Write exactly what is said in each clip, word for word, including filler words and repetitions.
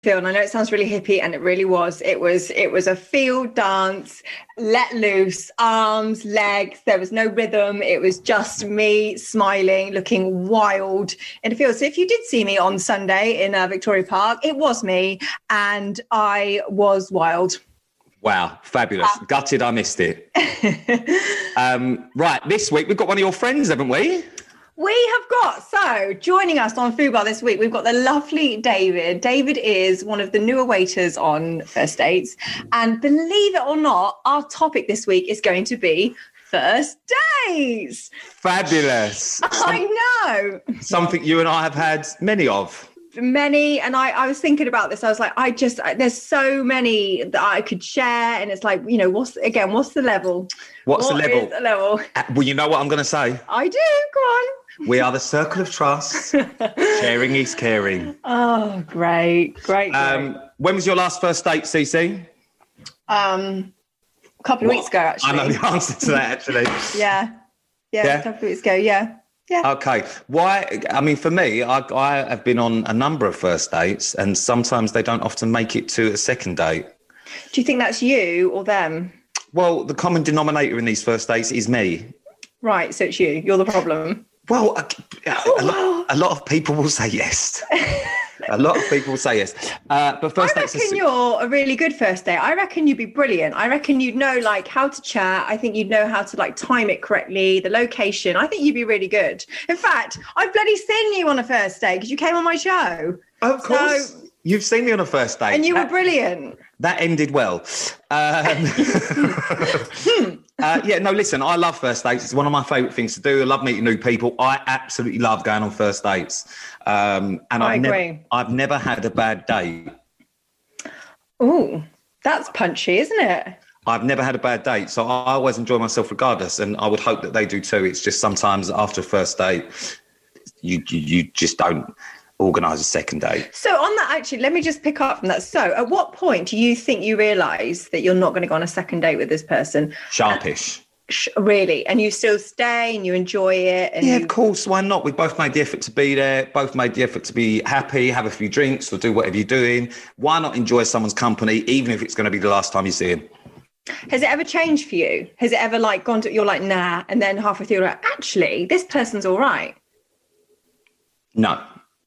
feel, and I know it sounds really hippie, and it really was. It was it was a field dance, let loose, arms, legs. There was no rhythm. It was just me smiling, looking wild in the field. So if you did see me on Sunday in uh, Victoria Park, it was me, and I was wild. Wow, fabulous. Uh, Gutted I missed it. um, right, this week we've got one of your friends, haven't we? We have got, so joining us on Fubar this week, we've got the lovely David. David is one of the newer waiters on First Dates. And believe it or not, our topic this week is going to be first dates. Fabulous. I know. Something you and I have had many of. Many, and I, I was thinking about this. I was like, I just, there's so many that I could share, and it's like, you know, what's again, what's the level? What's what the level? Is the level? Uh, well, you know what I'm going to say. I do. Go on. We are the circle of trust. Sharing is caring. Oh, great, great. great. Um, when was your last first date, Cece? Um, a couple of what? weeks ago, actually. I know the answer to that, actually. yeah. yeah, yeah, a couple of weeks ago. Yeah. Yeah. Okay. Why? I mean, for me, I, I have been on a number of first dates, and sometimes they don't often make it to a second date. Do you think that's you or them? Well, the common denominator in these first dates is me. Right. So it's you. You're the problem. Well, a, a, lot, a lot of people will say yes. A lot of people will say yes. Uh, but first I dates reckon are... you're a really good first date. I reckon you'd be brilliant. I reckon you'd know like how to chat. I think you'd know how to like time it correctly, the location. I think you'd be really good. In fact, I've bloody seen you on a first date because you came on my show. Of course. So... You've seen me on a first date. And you that, were brilliant. That ended well. Um, uh, yeah, no, listen, I love first dates. It's one of my favourite things to do. I love meeting new people. I absolutely love going on first dates. Um, and I I've agree. Never, I've never had a bad date. Oh, that's punchy, isn't it? I've never had a bad date. So I always enjoy myself regardless. And I would hope that they do too. It's just sometimes after a first date, you you, you just don't organise a second date. So on that, actually, let me just pick up from that. So at what point do you think you realise that you're not going to go on a second date with this person? Sharpish. Uh, really? And you still stay and you enjoy it? And yeah, you... of course. Why not? We both made the effort to be there, both made the effort to be happy, have a few drinks or do whatever you're doing. Why not enjoy someone's company, even if it's going to be the last time you see him? Has it ever changed for you? Has it ever like gone to, you're like, nah, and then halfway through you're like, actually, this person's all right? No.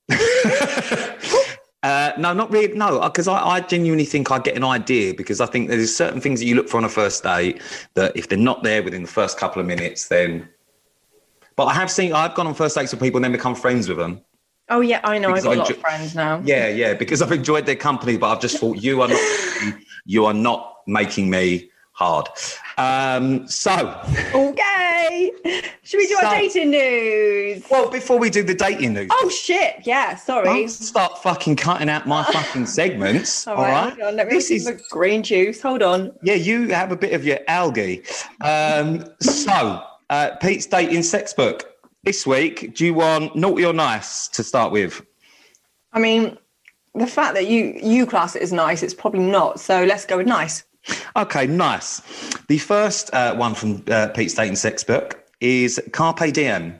uh, no, not really. No, because I, I genuinely think I get an idea because I think there's certain things that you look for on a first date that if they're not there within the first couple of minutes, then. But I have seen, I've gone on first dates with people and then become friends with them. Oh yeah, I know. I've got I a lot enjoy- of friends now. Yeah, yeah, because I've enjoyed their company, but I've just thought you are not, you are not making me hard. Um, so. Okay. Should we do so, our dating news? Well, before we do the dating news. Oh, shit. Yeah, sorry. Don't start fucking cutting out my fucking segments. all right. All right? Hold on. Let me this have some is... green juice. Hold on. Yeah, you have a bit of your algae. Um, so, uh, Pete's dating sex book. This week, do you want naughty or nice to start with? I mean, the fact that you, you class it as nice, it's probably not. So let's go with nice. Okay, nice. The first uh, one from uh, Pete's dating sex book is Carpe Diem.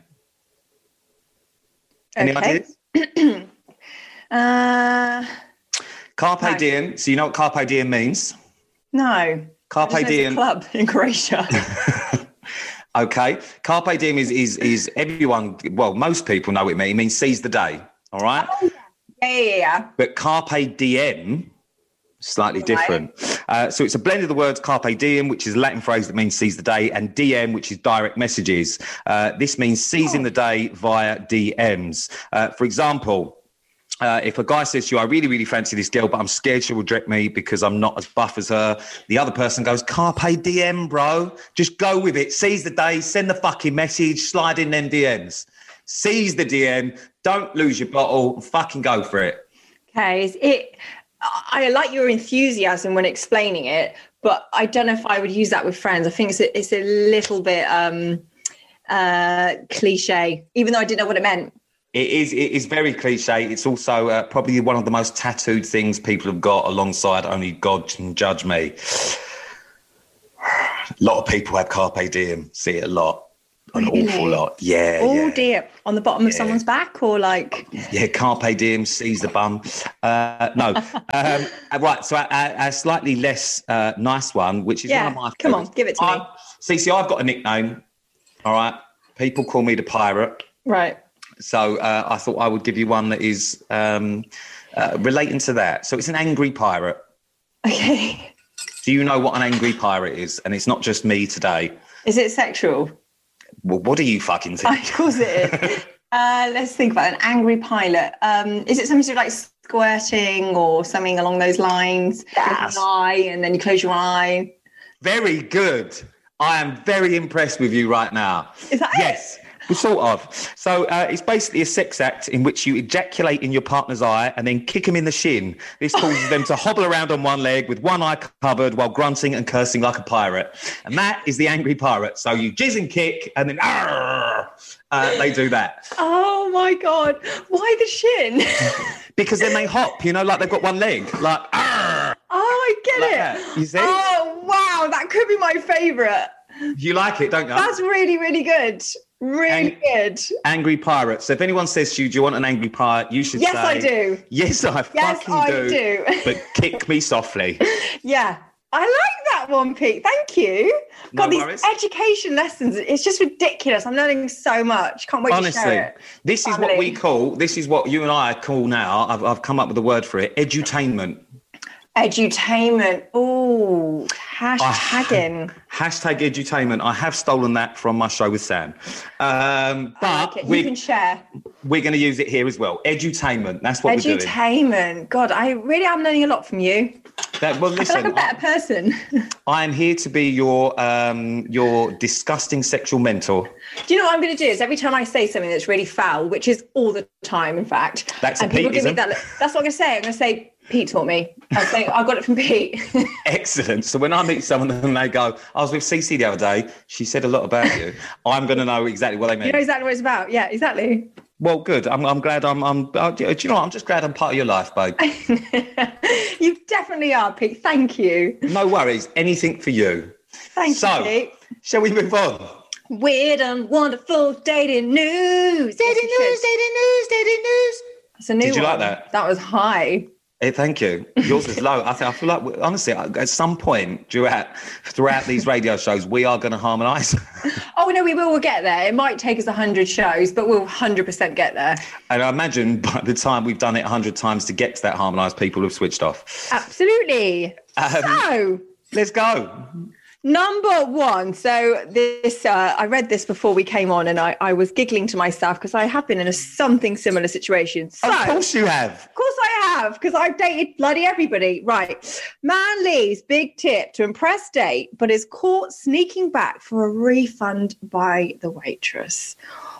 Any okay. ideas? uh, Carpe no. Diem. So you know what Carpe Diem means? No. Carpe Diem. Club in Croatia. Okay. Carpe Diem is, is, is everyone, well, most people know what it means. It means seize the day. All right? Oh, yeah, yeah, yeah. But Carpe Diem, slightly right. different. Uh, so it's a blend of the words Carpe Diem, which is a Latin phrase that means seize the day, and D M, which is direct messages. Uh, this means seizing oh. the day via D Ms. Uh, for example, Uh, if a guy says to you, I really, really fancy this girl, but I'm scared she will reject me because I'm not as buff as her. The other person goes, Carpe Diem, bro. Just go with it. Seize the day. Send the fucking message. Slide in them D Ms. Seize the D M. Don't lose your bottle. Fucking go for it. Okay. It, I like your enthusiasm when explaining it, but I don't know if I would use that with friends. I think it's a, it's a little bit um, uh, cliche, even though I didn't know what it meant. It is It is very cliche. It's also uh, probably one of the most tattooed things people have got alongside only God can judge me. A lot of people have Carpe Diem. See it a lot. An Really? awful lot. Yeah. Oh yeah. dear. On the bottom of Yeah. someone's back or like? Yeah, carpe diem, seize the bum. Uh, no. um, right, so a, a, a slightly less uh, nice one, which is Yeah, one of my come on, favourites. give it to me. I, see, see, I've got a nickname, all right? People call me the pirate. Right. So uh, I thought I would give you one that is um, uh, relating to that. So it's an angry pirate. Okay. Do you know what an angry pirate is? And it's not just me today. Is it sexual? Well, what do you fucking think? Of course it is. uh, let's think about an angry pilot. Um, is it something to do like squirting or something along those lines? Yes. An eye and then you close your eye. Very good. I am very impressed with you right now. Is that yes. it? Well, sort of. So uh, it's basically a sex act in which you ejaculate in your partner's eye and then kick them in the shin. This causes them to hobble around on one leg with one eye covered while grunting and cursing like a pirate. And that is the angry pirate. So you jizz and kick and then arrgh, uh, they do that. Oh my God. Why the shin? Because then they hop, you know, like they've got one leg. Like, arrgh, Oh, I get like it. that. You see? Oh, wow. That could be my favourite. You like it, don't you? That's really, really good. Really Ang- good. Angry pirate. So if anyone says to you, do you want an angry pirate? You should Yes, say... I do. Yes, I Yes, fucking I do. do. But kick me softly. Yeah. I like that one, Pete. Thank you. No God, worries. these education lessons, it's just ridiculous. I'm learning so much. Can't wait to Honestly, share it. this is Family. what we call, this is what you and I call now, I've, I've come up with a word for it, edutainment. Edutainment. Oh, hashtagging. Hashtag edutainment. I have stolen that from my show with Sam. Um, I but like it. You we, can share. we're going to use it here as well. Edutainment. That's what we're doing. Edutainment. God, I really am learning a lot from you. That, well, I feel like listen, a better person. I am here to be your um, your disgusting sexual mentor. Do you know what I'm going to do? Is every time I say something that's really foul, which is all the time, in fact, That's a and people give me Peteism. that. look- That's what I'm going to say. I'm going to say Pete taught me. I'll say I got it from Pete. Excellent. So when I meet someone and they go, I was with Cece the other day, she said a lot about you, I'm going to know exactly what they mean. You know exactly what it's about. Yeah, exactly. Well, good. I'm, I'm glad I'm, I'm, uh, do you know what? I'm just glad I'm part of your life, babe. You definitely are, Pete. Thank you. No worries. Anything for you. Thank So, you, Pete. shall we move on? Weird and wonderful dating news. Dating news, dating news, dating news. It's a new Did you like one. that? That was high. Hey, thank you. Yours is low. I think I feel like, we- honestly, at some point throughout throughout these radio shows, we are going to harmonise. Oh, no, we will. We'll get there. It might take us one hundred shows, but we'll one hundred percent get there. And I imagine by the time we've done it one hundred times to get to that harmonised, people have switched off. Absolutely. Um, so, Let's go. number one. So this, uh, I read this before we came on and I, I was giggling to myself because I have been in a something similar situation. So, Of course you have. Of course I have, because I've dated bloody everybody. Right. Man leaves big tip to impress date, but is caught sneaking back for a refund by the waitress.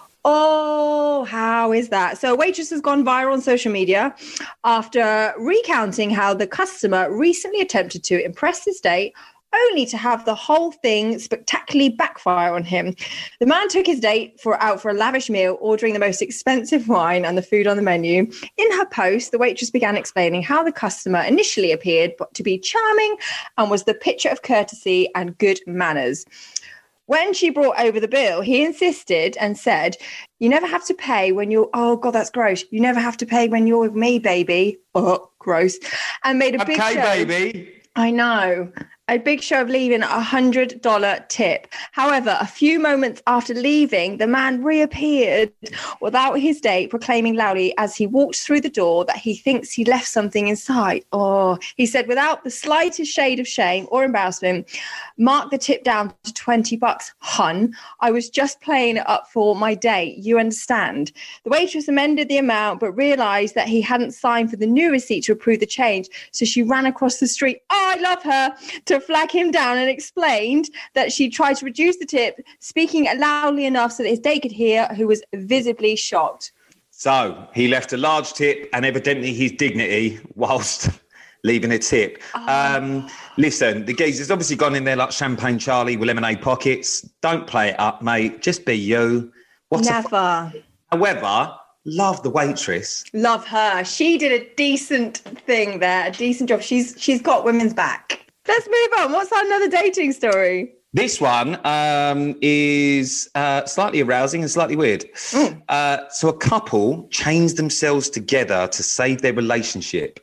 Oh, how is that? So a waitress has gone viral on social media after recounting how the customer recently attempted to impress his date only to have the whole thing spectacularly backfire on him. The man took his date for out for a lavish meal, ordering the most expensive wine and the food on the menu. In her post, the waitress began explaining how the customer initially appeared to be charming and was the picture of courtesy and good manners. When she brought over the bill, he insisted and said, "You never have to pay when you're..." Oh, God, that's gross. "You never have to pay when you're with me, baby." Oh, gross. And made a big Okay, show. baby. I know. A big show of leaving a one hundred dollars tip. However, a few moments after leaving, the man reappeared without his date, proclaiming loudly as he walked through the door that he thinks he left something inside. Oh, he said without the slightest shade of shame or embarrassment, "Mark the tip down to twenty bucks, hun. I was just playing it up for my date. You understand?" The waitress amended the amount, but realized that he hadn't signed for the new receipt to approve the change. So she ran across the street. Oh, I love her. To flag him down and explained that she tried to reduce the tip, speaking loudly enough so that his date could hear, who was visibly shocked. So he left a large tip and evidently his dignity whilst leaving a tip. Oh. Um, listen, the geezer's obviously gone in there like Champagne Charlie with lemonade pockets. Don't play it up, mate. Just be you. What Never. A f- However, love the waitress. Love her. She did a decent thing there, a decent job. She's she's got women's back. Let's move on. What's another dating story? This one um, is uh, slightly arousing and slightly weird. Mm. Uh, so a couple changed themselves together to save their relationship.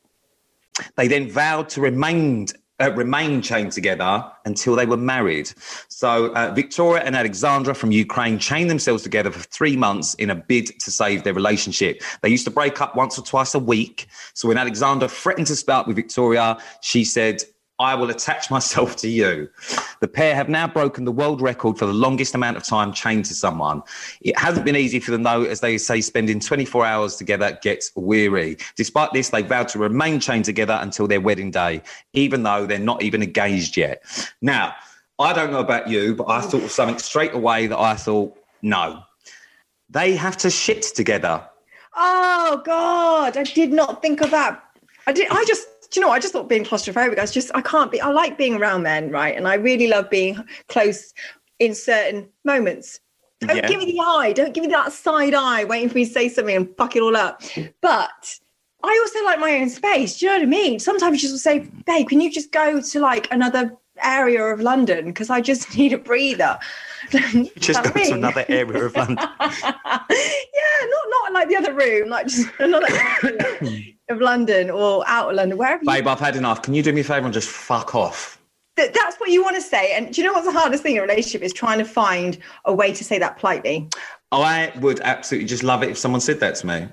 They then vowed to remain uh, remain chained together until they were married. So uh, Victoria and Alexandra from Ukraine chained themselves together for three months in a bid to save their relationship. They used to break up once or twice a week. So when Alexandra threatened to split up with Victoria, she said, I will attach myself to you. The pair have now broken the world record for the longest amount of time chained to someone. It hasn't been easy for them, though, as they say, spending twenty-four hours together gets weary. Despite this, they vowed to remain chained together until their wedding day, even though they're not even engaged yet. Now, I don't know about you, but I thought of something straight away that I thought, no. They have to shit together. Oh, God, I did not think of that. I did. I just... Do you know what? I just thought being claustrophobic, I was just, I can't be, I like being around men, right? And I really love being close in certain moments. Don't yeah. give me the eye. Don't give me that side eye waiting for me to say something and fuck it all up. But I also like my own space. Do you know what I mean? Sometimes you just say, babe, can you just go to like another area of London? Because I just need a breather. Just go to another area of London. Yeah, not not like the other room, like just another area of London or out of London, wherever. Babe, you... I've had enough. Can you do me a favour and just fuck off? Th- that's what you want to say. And do you know what's the hardest thing in a relationship is trying to find a way to say that politely. I would absolutely just love it if someone said that to me.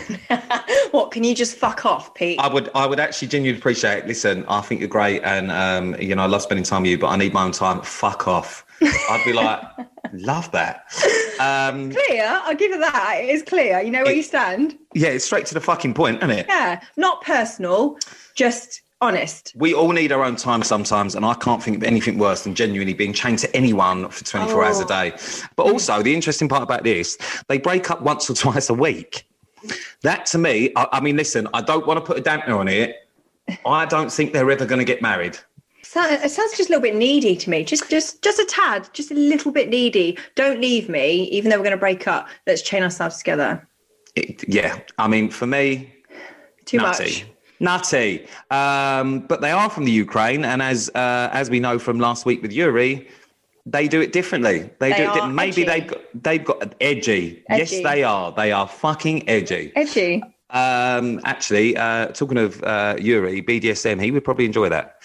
What, can you just fuck off, Pete? I would I would actually genuinely appreciate it. Listen, I think you're great and, um, you know, I love spending time with you, but I need my own time. Fuck off. I'd be like, love that. Um, clear, I'll give you that. It is clear. You know where it, you stand. Yeah, it's straight to the fucking point, isn't it? Yeah, not personal, just honest. We all need our own time sometimes, and I can't think of anything worse than genuinely being chained to anyone for twenty-four oh. hours a day. But also, the interesting part about this, they break up once or twice a week. That, to me, I, I mean, listen, I don't want to put a dampener on it. I don't think they're ever going to get married. It sounds just a little bit needy to me. Just, just, just a tad, just a little bit needy. Don't leave me, even though we're going to break up. Let's chain ourselves together. It, yeah, I mean, for me, too nutty. much. Nutty. Um, but they are from the Ukraine, and as uh, as we know from last week with Yuri, they do it differently. They, they do it. Di- maybe they've got, they've got edgy. edgy. Yes, they are. They are fucking edgy. Edgy. Um, actually, uh, talking of uh, Yuri, B D S M, he would probably enjoy that.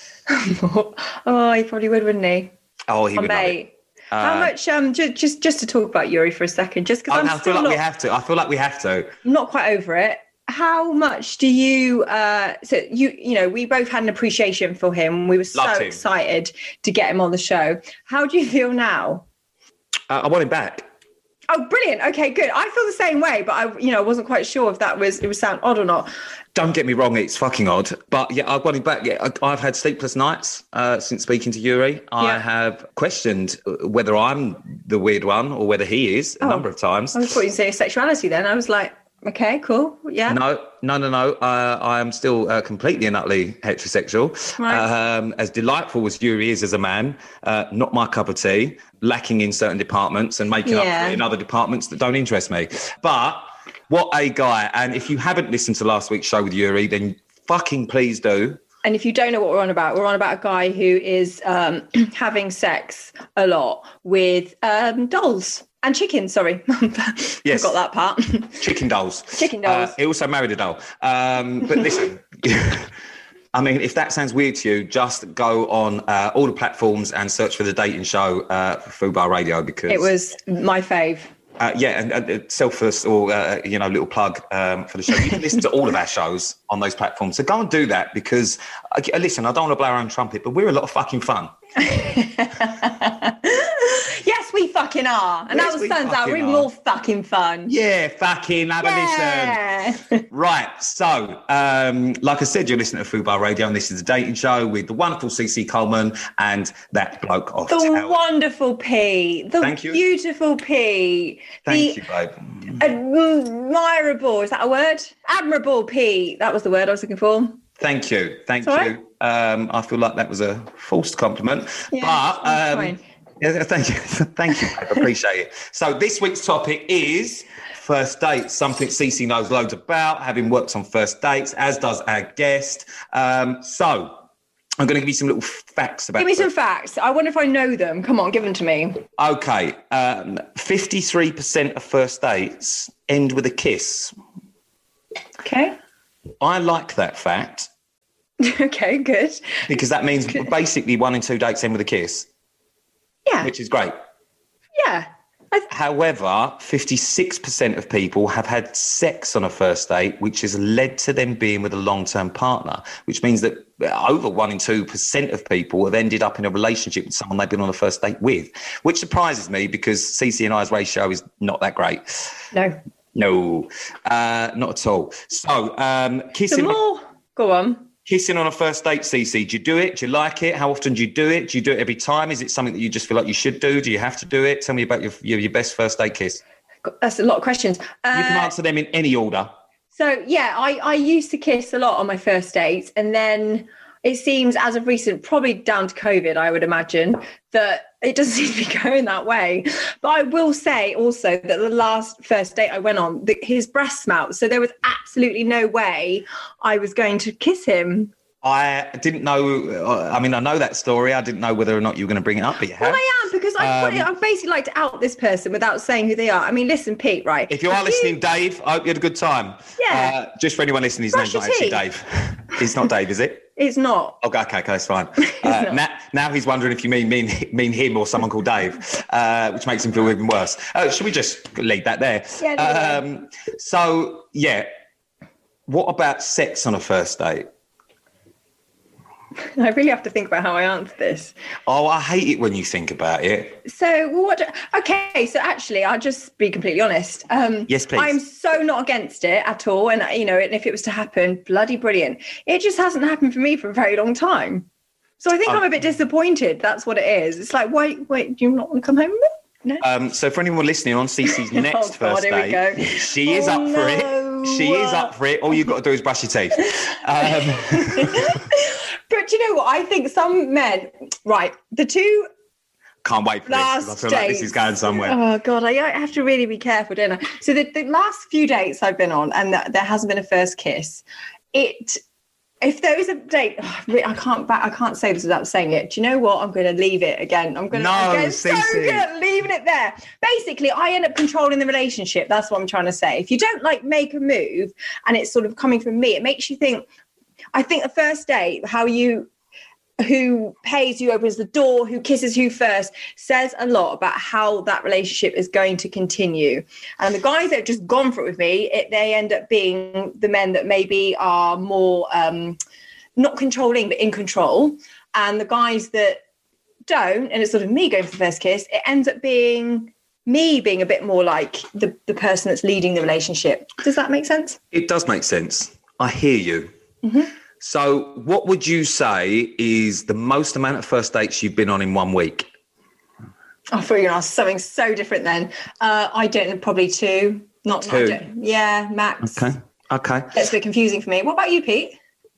Oh, he probably would, wouldn't he? Oh, he oh, would. Mate. Uh, How much? Um, just, just, just to talk about Yuri for a second, just because I, I'm I still feel like not, we have to. I feel like we have to. I'm not quite over it. How much do you? Uh, so you, you know, we both had an appreciation for him. We were so excited to get him on the show. How do you feel now? Uh, I want him back. Oh, brilliant. Okay, good. I feel the same way, but I, you know, wasn't quite sure if that was, it would sound odd or not. Don't get me wrong, it's fucking odd. But yeah, I want him back. Yeah, I, I've had sleepless nights uh, since speaking to Yuri. I yeah. have questioned whether I'm the weird one or whether he is a oh, number of times. I thought you'd say sexuality then. I was like, okay, cool. Yeah. No, no, no, no. Uh, I am still uh, completely and utterly heterosexual. Right. Um, as delightful as Yuri is as a man, uh, not my cup of tea, lacking in certain departments and making yeah. up for it in other departments that don't interest me. But what a guy. And if you haven't listened to last week's show with Yuri, then fucking please do. And if you don't know what we're on about, we're on about a guy who is um, having sex a lot with um, dolls. And chicken, sorry. Yes. Forgot that part. Chicken dolls. Chicken dolls. Uh, he also married a doll. Um, but listen, I mean, if that sounds weird to you, just go on uh, all the platforms and search for The Dating Show uh, for Fubar Radio because... It was my fave. Uh, yeah, and uh, selfless or, uh, you know, little plug um, for the show. You can listen to all of our shows on those platforms. So go and do that because, uh, listen, I don't want to blow our own trumpet, but we're a lot of fucking fun. Yes, we fucking are. And yes, that was turns out we're more fucking fun. Yeah, fucking have yeah. a listen. Right. So, um, like I said, you're listening to Fubar Radio, and this is The Dating Show with the wonderful C C Coleman and that bloke off The tell. wonderful Pete. The Thank you. Beautiful Pete. Thank the you, babe. Admirable, is that a word? Admirable Pete. That was the word I was looking for. Thank you. Thank Sorry? you. Um, I feel like that was a false compliment. Yeah, but um, yeah, thank you. Thank you. I appreciate it. So this week's topic is first dates, something Cece knows loads about, having worked on first dates, as does our guest. Um, so I'm going to give you some little facts about. Give me some facts. I wonder if I know them. Come on, give them to me. Okay, um, fifty-three percent of first dates end with a kiss. Okay. I like that fact. Okay, good. Because that means basically one in two dates end with a kiss. Yeah. Which is great. Yeah. Th- However, fifty-six percent of people have had sex on a first date, which has led to them being with a long-term partner, which means that over one in two percent of people have ended up in a relationship with someone they've been on a first date with, which surprises me because C C and I's ratio is not that great. No. No, uh, not at all. So, um, kissing. Some more. Go on. Kissing on a first date, Cece, do you do it? Do you like it? How often do you do it? Do you do it every time? Is it something that you just feel like you should do? Do you have to do it? Tell me about your your, your best first date kiss. That's a lot of questions. Uh, You can answer them in any order. So, yeah, I, I used to kiss a lot on my first dates. And then it seems as of recent, probably down to COVID, I would imagine, that it doesn't seem to be going that way. But I will say also that the last first date I went on, the, his breath smelled. So there was absolutely no way I was going to kiss him. I didn't know. I mean, I know that story. I didn't know whether or not you were going to bring it up, but you have. Well, I am, because I, Um, I basically like to out this person without saying who they are. I mean, listen, Pete, right? If you are listening, Dave, I hope you had a good time. Yeah. Uh, just for anyone listening, his Brush name's not your actually teeth. Dave. It's not Dave, is it? It's not. Okay, okay, okay, that's fine. Uh, now, now he's wondering if you mean mean mean him or someone called Dave, uh, which makes him feel even worse. Uh, should we just leave that there? Yeah, no, um, so, yeah. What about sex on a first date? I really have to think about how I answer this. Oh, I hate it when you think about it. So what? Okay, so actually, I'll just be completely honest. Um, Yes, please. I'm so not against it at all, and you know, and if it was to happen, bloody brilliant. It just hasn't happened for me for a very long time. So I think Oh. I'm a bit disappointed. That's what it is. It's like, wait, wait, do you not want to come home with me? No. Um, so for anyone listening on Cece's next Oh, God, first here we date, go. she is Oh, up for no. it. She is up for it. All you've got to do is brush your teeth. Um, But do you know what? I think some men, right, the two can't wait for this. 'Cause I last feel like this dates. is going somewhere. Oh God, I I have to really be careful, don't I? So the, the last few dates I've been on, and th- there hasn't been a first kiss. It, if there is a date, oh, really, I can't back, I can't say this without saying it. Do you know what? I'm going to leave it again. I'm going to. No, I'm getting so Cece. good at leaving it there. Basically, I end up controlling the relationship. That's what I'm trying to say. If you don't like make a move, and it's sort of coming from me, it makes you think. I think the first date, how you. Who pays, who opens the door, who kisses who first, says a lot about how that relationship is going to continue. And the guys that have just gone for it with me, it, they end up being the men that maybe are more um, not controlling, but in control. And the guys that don't, and it's sort of me going for the first kiss, it ends up being me being a bit more like the, the person that's leading the relationship. Does that make sense? It does make sense. I hear you. Mm-hmm. So what would you say is the most amount of first dates you've been on in one week? I thought you were going to ask something so different then. Uh, I don't, probably two. Not, Two. not don't, yeah, max. Okay. Okay. That's a bit confusing for me. What about you, Pete?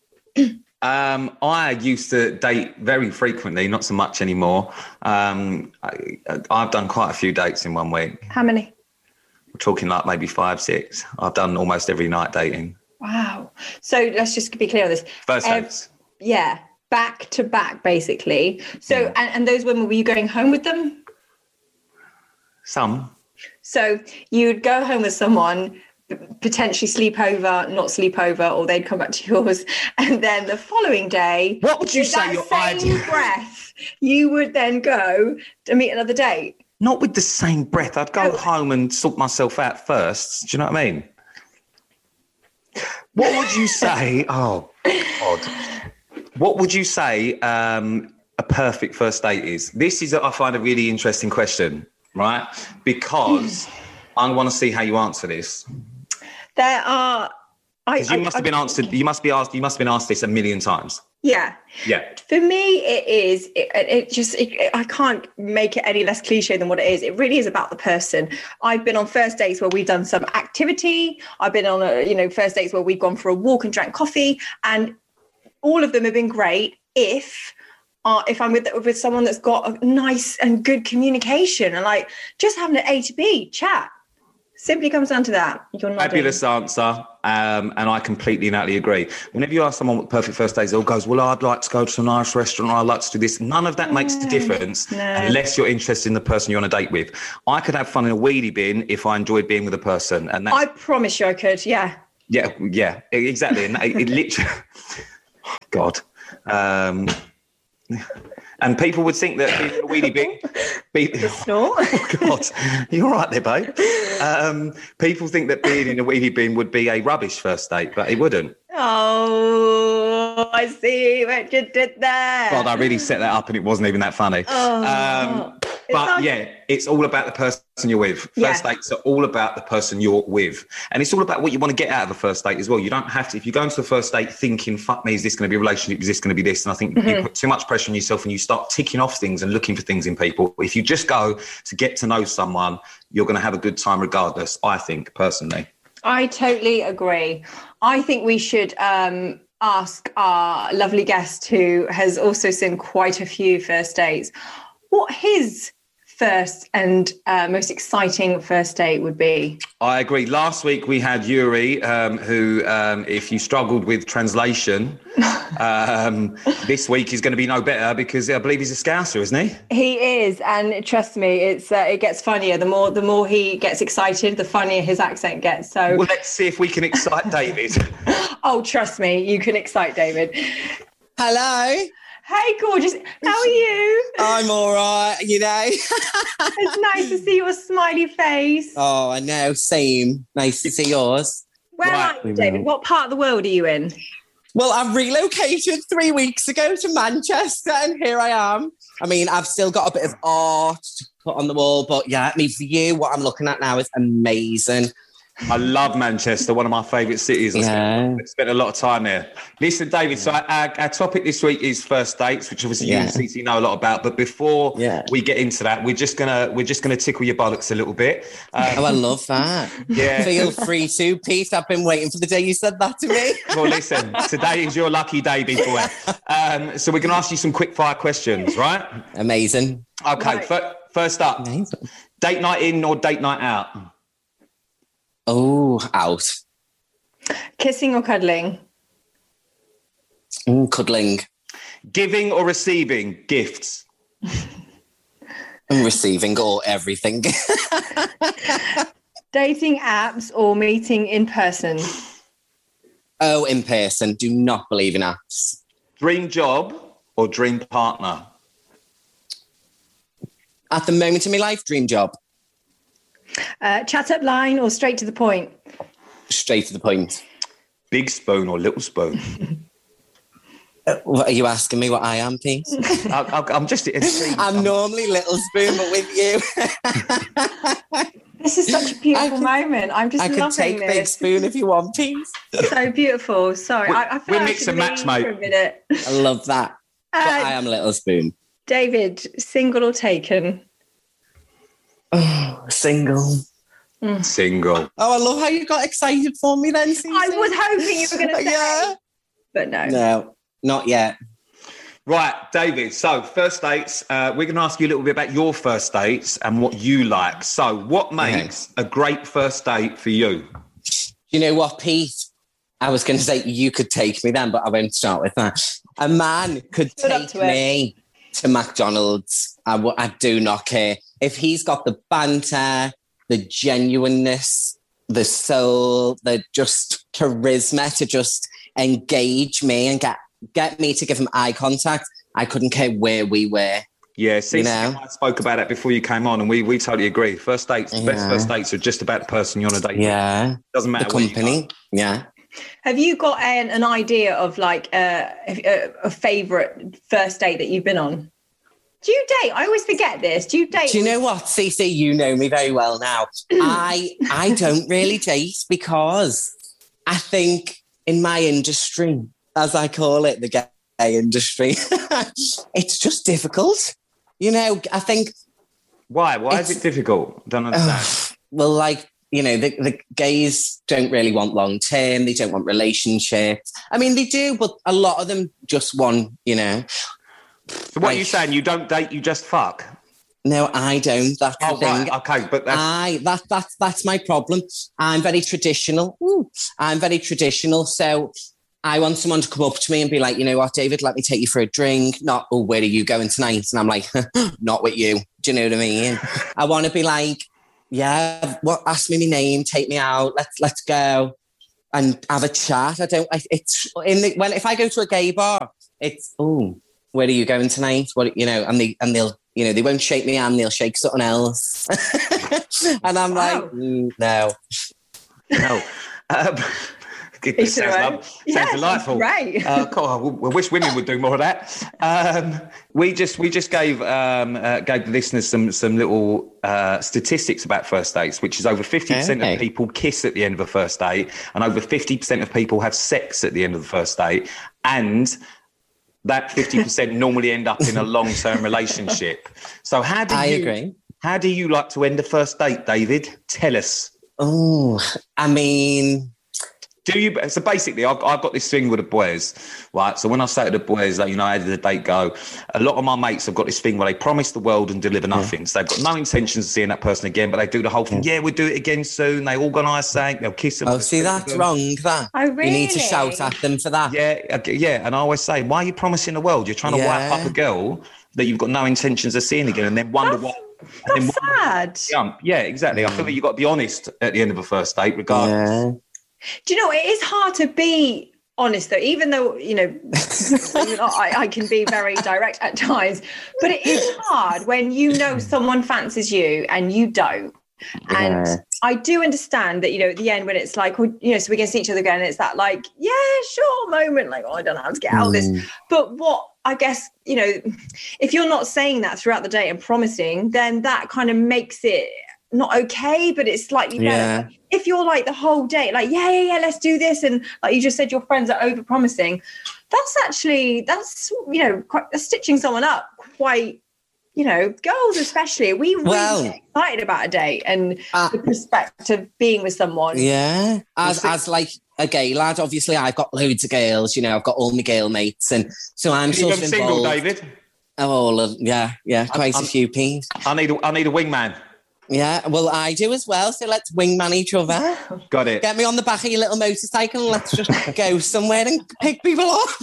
Um, I used to date very frequently, not so much anymore. Um, I, I've done quite a few dates in one week. How many? We're talking like maybe five, six. I've done almost every night dating. Wow. So let's just be clear on this. First Ev- dates. Yeah, back to back, basically. So, Yeah. and, and those women, were you going home with them? Some. So you'd go home with someone, p- potentially sleep over, not sleep over, or they'd come back to yours. And then the following day, What would you with say that your same ideal- breath, you would then go to meet another date. Not with the same breath. I'd go Oh. home and sort myself out first. Do you know what I mean? What would you say? Oh, God. What would you say um, a perfect first date is? This is, I find, a really interesting question, right? Because I want to see how you answer this. There are. I, Because you I- must have I- been answered. You must be asked. You must have been asked this a million times. Yeah. Yeah. For me, it is. It, it just. It, I can't make it any less cliche than what it is. It really is about the person. I've been on first dates where we've done some activity. I've been on a, you know, first dates where we've gone for a walk and drank coffee, and all of them have been great. If uh, if I'm with with someone that's got a nice and good communication, and like just having an A to B chat. Simply comes down to that. You're not Fabulous answer. Um, and I completely and utterly agree. Whenever you ask someone what the perfect first date is, they all goes, well, I'd like to go to a nice restaurant, or I'd like to do this. None of that makes a difference no. unless you're interested in the person you're on a date with. I could have fun in a wheelie bin if I enjoyed being with a person. And that's, I promise you I could, yeah. Yeah, yeah, exactly. And it, it literally, God. Um, and people would think that being in a wheelie bin... Be, the snort. Oh, God. You're all right there, babe. Um, people think that being in a wheelie bin would be a rubbish first date, but it wouldn't. Oh, I see what you did there. God, I really set that up and it wasn't even that funny. Oh, um, but not... yeah, it's all about the person you're with. First yeah. dates are all about the person you're with. And it's all about what you want to get out of a first date as well. You don't have to, if you go into the first date thinking, fuck me, is this going to be a relationship? Is this going to be this? And I think mm-hmm. you put too much pressure on yourself and you start ticking off things and looking for things in people. If you just go to get to know someone, you're going to have a good time regardless, I think, personally. I totally agree. I think we should um, ask our lovely guest, who has also seen quite a few first dates, what his first and uh, most exciting first date would be. I agree. Last week we had Yuri, um, who, um, if you struggled with translation, um, this week is going to be no better because I believe he's a Scouser, isn't he? He is, and trust me, it's uh, it gets funnier. The more the more he gets excited, the funnier his accent gets. So, well, let's see if we can excite David. Oh, trust me, you can excite David. Hello. Hey, gorgeous. How are you? I'm all right, you know. It's nice to see your smiley face. Oh, I know. Same. Nice to see yours. Where right. are you, David? What part of the world are you in? Well, I relocated three weeks ago to Manchester, and here I am. I mean, I've still got a bit of art to put on the wall, but yeah, I mean, for you, what I'm looking at now is amazing. I love Manchester, one of my favourite cities. I yeah. spent, spent a lot of time there. Listen, David, so our, our topic this week is first dates, which obviously yeah. you and Cece know a lot about. But before yeah. we get into that, we're just gonna we're just gonna tickle your bollocks a little bit. Um, oh, I love that. Yeah, feel free to, Pete. I've been waiting for the day you said that to me. Well, listen, today is your lucky day, big boy. Um, so we're gonna ask you some quick fire questions, right? Amazing. Okay, right. f- first up, Amazing. Date night in or date night out? Oh, out. Kissing or cuddling? Mm, cuddling. Giving or receiving gifts? I'm receiving or everything. Dating apps or meeting in person? Oh, in person. Do not believe in apps. Dream job or dream partner? At the moment in my life, dream job. Uh, chat up line or straight to the point? Straight to the point. Big spoon or little spoon? uh, what are you asking me what I am, Pete? I, I, I'm just... I'm normally little spoon, but with you. This is such a beautiful I could, moment. I'm just I loving could take this. big spoon if you want, Pete. So beautiful. Sorry. We're, I, I we're mix and match, mate. I love that. Uh, but I am little spoon. David, single or taken? Oh, single. Mm. Single. Oh, I love how you got excited for me then, Cece. I was hoping you were going to say. Yeah. But no. No, not yet. Right, David. So first dates, uh, we're going to ask you a little bit about your first dates and what you like. So what makes okay. a great first date for you? You know what, Pete? I was going to say you could take me then, but I won't start with that. A man could Stood take to me it. to McDonald's. I, w- I do not care. If he's got the banter, the genuineness, the soul, the just charisma to just engage me and get, get me to give him eye contact, I couldn't care where we were. Yeah, see, you know? I spoke about that before you came on, and we we totally agree. First dates, the yeah. best first dates are just about the person you're on a date yeah. with. Doesn't matter the company. Yeah. Have you got an, an idea of like uh, a, a favourite first date that you've been on? Do you date? I always forget this. Do you date? Do you know what, Cece? You know me very well now. I I don't really date because I think in my industry, as I call it, the gay industry, it's just difficult. You know, I think... Why? Why is it difficult? I don't understand. Uh, well, like, you know, the, the gays don't really want long-term. They don't want relationships. I mean, they do, but a lot of them just want, you know... So what like, are you saying? You don't date, you just fuck? No, I don't. That's Oh, the thing. right. Okay, but that's... I that that's that's my problem. I'm very traditional. Ooh, I'm very traditional. So I want someone to come up to me and be like, you know what, David, let me take you for a drink. Not, oh, where are you going tonight? And I'm like, not with you. Do you know what I mean? I want to be like, yeah, what? Ask me my name, take me out. Let's let's go and have a chat. I don't. I, it's in the when if I go to a gay bar, it's oh, where are you going tonight? What you know? And they and they'll. You know, they won't shake me hand, they'll shake something else. And I'm wow. like, mm, no. No. Um, it sounds, right. love, sounds yeah, delightful. Right. Uh, God, I wish women would do more of that. Um, we just we just gave um, uh, gave the listeners some some little uh, statistics about first dates, which is over fifty percent okay. of people kiss at the end of a first date, and over fifty percent of people have sex at the end of the first date, and that fifty percent normally end up in a long-term relationship. So how do I you, agree. How do you like to end a first date, David? Tell us. Oh, I mean... Do you? So basically, I've, I've got this thing with the boys, right? So when I say to the boys, like, you know, how did the date go? A lot of my mates have got this thing where they promise the world and deliver nothing. Yeah. So they've got no intentions of seeing that person again, but they do the whole thing. Yeah, we'll do it again soon. They organise something. They'll kiss them. Oh, see, that's them. wrong, that. Oh, really? You need to shout at them for that. Yeah, yeah. And I always say, why are you promising the world? You're trying to yeah. wipe up a girl that you've got no intentions of seeing again and then wonder that's, what... That's then sad. Jump. Yeah, exactly. Mm. I feel like you've got to be honest at the end of a first date, regardless. Yeah. Do you know, it is hard to be honest, though, even though, you know, I, I can be very direct at times, but it is hard when you know someone fancies you and you don't. And yeah. I do understand that, you know, at the end when it's like, you know, so we can see each other again, and it's that like, yeah, sure moment, like, oh, I don't know how to get out of this. Mm. But what I guess, you know, if you're not saying that throughout the day and promising, then that kind of makes it not okay, but it's slightly better. Yeah. If you're like the whole day, like, yeah, yeah, yeah, let's do this. And like you just said, your friends are over promising. That's actually, that's, you know, quite, that's stitching someone up quite, you know, girls especially. We really well, get excited about a date and uh, the prospect of being with someone. Yeah. As, as like a gay lad, obviously I've got loads of girls, you know, I've got all my girl mates. And so I'm Can sort you of single, involved. David? Oh, yeah, yeah, quite I'm, a few P's. I need a, I need a wingman. Yeah, well, I do as well. So let's wingman each other. Got it. Get me on the back of your little motorcycle and let's just go somewhere and pick people off.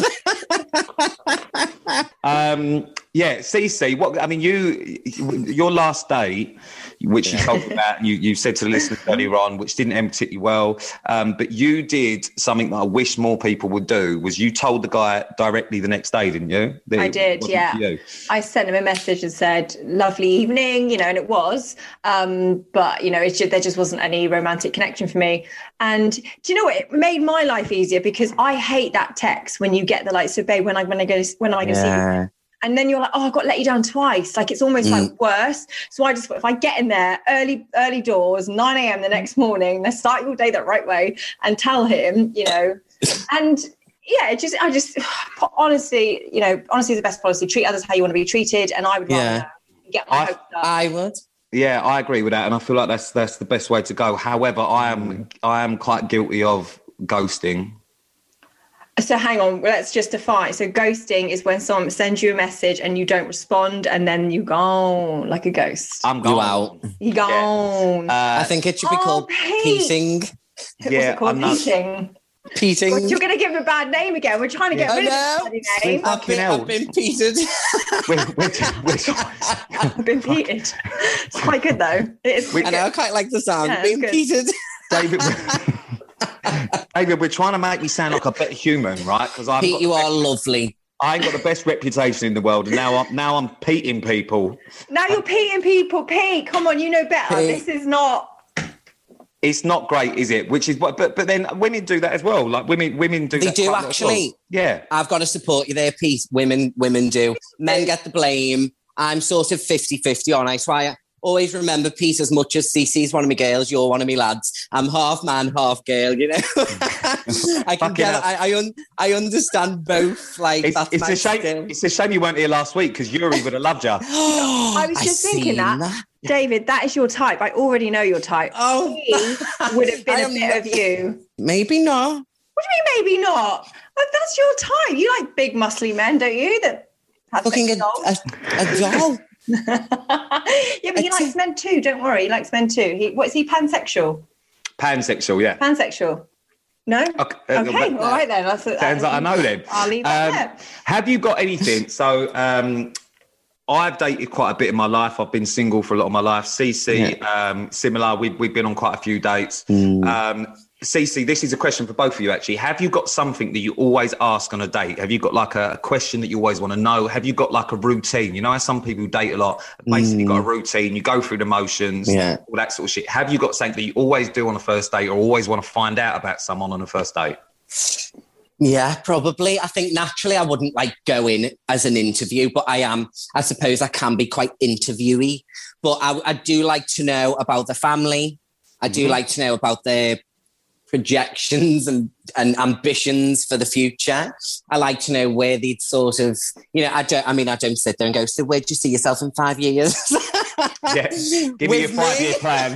um, yeah, Cece, what I mean, you, your last date, which you told me about, and you, you said to the listeners earlier on, which didn't end particularly well, um, but you did something that I wish more people would do, was you told the guy directly the next day, didn't you? That I did, yeah. I sent him a message and said, lovely evening, you know, and it was, um, but, you know, it's just, there just wasn't any romantic connection for me. And do you know what? It made my life easier because I hate that text when you get the like, so babe, when I, when I go, when I go yeah. see you. And then you're like, oh, I've got to let you down twice. Like, it's almost mm. like worse. So I just, if I get in there early, early doors, nine a.m. the next morning, let's start your day that right way and tell him, you know, and yeah, it just, I just, honestly, you know, honestly, the best policy, treat others how you want to be treated. And I would rather yeah. get my I, hopes up. I would. Yeah, I agree with that. And I feel like that's, that's the best way to go. However, I am, I am quite guilty of ghosting. So hang on, let's just define. So ghosting is when someone sends you a message and you don't respond and then you gone like a ghost. I'm gone. You out. You gone. Yeah. Uh, I think it should be oh, called Pete. peating. What's yeah, it called? I'm not... Peating. Peating. God, you're going to give him a bad name again. We're trying to get I rid know. of the bloody name. I've been, I've been peated. we're, we're, we're, I've been peated. It's quite good though. It is I know, I quite like the sound. Yeah, being peated. David... David, we're trying to make me sound like a better human, right? Because I'm Pete, you are lovely. I ain't got the best reputation in the world, and now I'm now I'm peating people. Now you're peating people, Pete. Come on, you know better. Pete. This is not. It's not great, is it? Which is what, but but then women do that as well. Like women, women do. They that do actually. Well. Yeah, I've got to support you there, Pete. Women, women do. Men get the blame. I'm sort of fifty-fifty on. I try. Always remember, Pete, as much as Cece's one of my girls, you're one of my lads. I'm half man, half girl, you know? I can get it. I, I, un, I understand both. Like, it's, that's it's, my a shame, skill. it's a shame you weren't here last week because Yuri would have loved you. I was just I thinking that. that. David, that is your type. I already know your type. Oh, he would have been a bit not, of you. Maybe not. What do you mean, maybe not? Like, that's your type. You like big, muscly men, don't you? That have Looking at a, a doll. Yeah, but he likes men too. Don't worry, he likes men too. He, what is he? Pansexual. Pansexual, yeah. Pansexual. No. Okay, okay. All right then. That's, sounds that's, like I know then. I'll leave that um, there. Have you got anything? So, um, I've dated quite a bit in my life. I've been single for a lot of my life. Cece, yeah. um, similar. We've we've been on quite a few dates. Mm. Um, Cece, this is a question for both of you, actually. Have you got something that you always ask on a date? Have you got like a, a question that you always want to know? Have you got like a routine? You know how some people date a lot, basically mm. got a routine, you go through the motions, yeah. all that sort of shit. Have you got something that you always do on a first date or always want to find out about someone on a first date? Yeah, probably. I think naturally I wouldn't like go in as an interview, but I am, I suppose I can be quite interviewy. But I, I do like to know about the family. I do mm-hmm. like to know about their projections and, and ambitions for the future. I like to know where they'd sort of, you know, I don't, I mean, I don't sit there and go, so where do you see yourself in five years? Yeah, give me a five-year plan.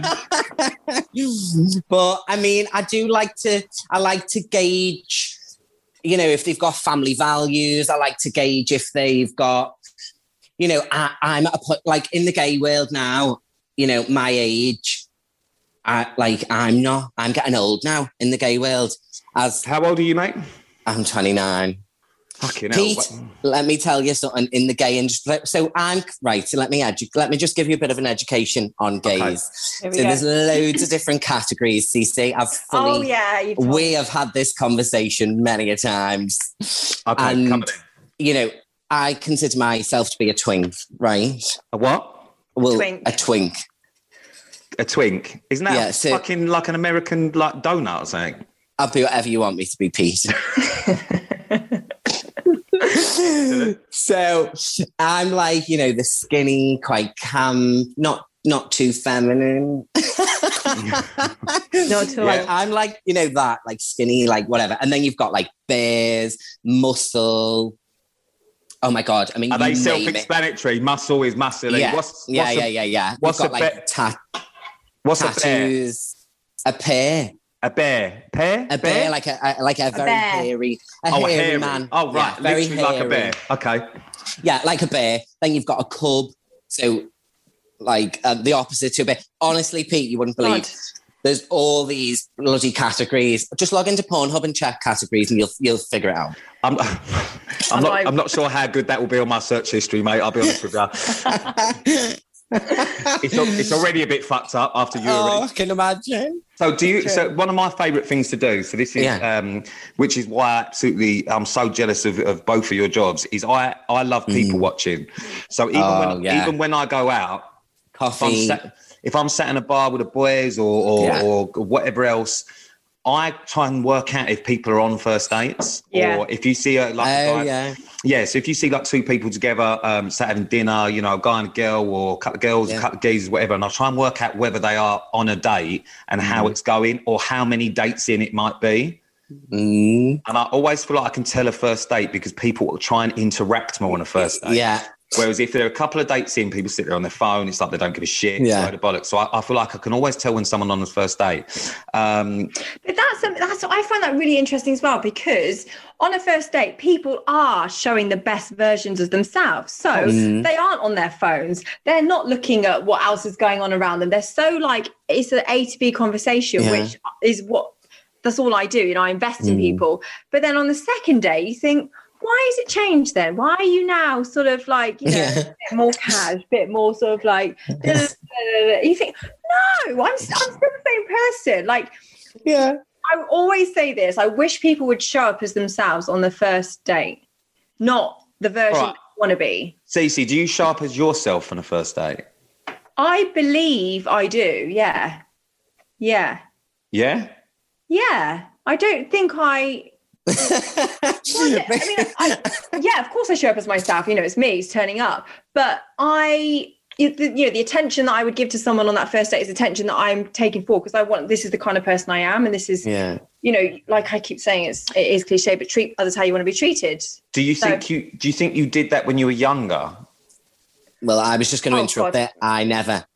But I mean, I do like to, I like to gauge, you know, if they've got family values. I like to gauge if they've got, you know, I, I'm at a point, like in the gay world now, you know, my age, I, like, I'm not, I'm getting old now in the gay world. As How old are you, mate? I'm twenty-nine. Fucking Pete, hell. let me tell you something in the gay industry. So I'm, right, so let me edu- let me just give you a bit of an education on gays. Okay. So there's loads of different categories, Cece. I've fully, oh, yeah. You've told we me. have had this conversation many a times. Okay, and, come on in. You know, I consider myself to be a twink, right? A what? Well, twink. a twink. A twink? Isn't that Yeah, so- fucking like an American like donut or something? I'll be whatever you want me to be, Pete. So I'm like, you know, the skinny, quite calm, not not too feminine. Not too like, I'm like, you know, that, like skinny, like whatever. And then you've got like bears, muscle. Oh my God. I mean, are they self-explanatory? Muscle is muscle. Yeah, what's, yeah, what's yeah, a, yeah, yeah. What's We've got a like bear? ta- What's tattoos. A pear. A bear? Pear? A bear, bear like a, a like a, a very bear. hairy, a oh, hairy, a hairy man. Oh, right. Yeah, very literally hairy. like a bear. Okay. Yeah, like a bear. Then you've got a cub. So, like uh, the opposite to a bear. Honestly, Pete, you wouldn't believe. God. There's all these bloody categories. Just log into Pornhub and check categories, and you'll you'll figure it out. I'm, I'm not. I'm not sure how good that will be on my search history, mate. I'll be honest with you. it's, it's already a bit fucked up after you. Oh, already. I can imagine. So do you? So one of my favourite things to do. So this is, yeah. um, which is why absolutely I'm so jealous of, of both of your jobs. Is I I love people mm. watching. So even oh, when yeah. even when I go out, coffee. If I'm sat, if I'm sat in a bar with the boys or or, yeah. or whatever else, I try and work out if people are on first dates yeah. or if you see a like oh, a guy. Yeah. Yeah, so if you see like two people together, um, sat having dinner, you know, a guy and a girl, or a couple of girls, yeah. a couple of geezers, whatever, and I'll try and work out whether they are on a date and mm. how it's going or how many dates in it might be. Mm. And I always feel like I can tell a first date because people will try and interact more on a first date. Yeah. Whereas if there are a couple of dates in, people sit there on their phone, it's like they don't give a shit. Yeah. It's a load of bollocks. So I, I feel like I can always tell when someone on the first date. Um, but that's, that's I find that really interesting as well, because on a first date, people are showing the best versions of themselves. So mm. they aren't on their phones. They're not looking at what else is going on around them. They're so like, it's an A to B conversation, yeah. which is what, that's all I do. You know, I invest mm. in people. But then on the second day, you think, why has it changed then? Why are you now sort of like, you know, yeah. a bit more cash, a bit more sort of like, you think, no, I'm, I'm still the same person. Like, yeah. I always say this. I wish people would show up as themselves on the first date, not the version right. they want to be. Cece, do you show up as yourself on a first date? I believe I do. Yeah. Yeah. Yeah? Yeah. I don't think I... well, yeah, I mean, I, yeah, of course I show up as myself. You know, it's me, it's turning up. But I... You know, the attention that I would give to someone on that first date is attention that I'm taking for, because I want, this is the kind of person I am. And this is, yeah. you know, like I keep saying, it's, it is cliche, but treat others how you want to be treated. Do you so, think you, do you think you did that when you were younger? Well, I was just going to oh, interrupt God. there. I never.